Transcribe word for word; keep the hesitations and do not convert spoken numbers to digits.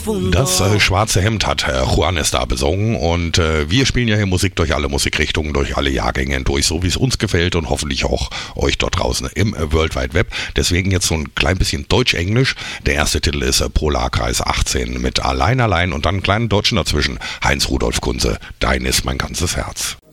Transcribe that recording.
Das äh, schwarze Hemd hat äh, Juanes da besungen und äh, wir spielen ja hier Musik durch alle Musikrichtungen, durch alle Jahrgänge durch, so wie es uns gefällt und hoffentlich auch euch dort draußen im äh, World Wide Web. Deswegen jetzt so ein klein bisschen Deutsch-Englisch. Der erste Titel ist äh, Polarkreis achtzehn mit Allein, Allein und dann einen kleinen Deutschen dazwischen. Heinz Rudolf Kunze, Dein ist mein ganzes Herz.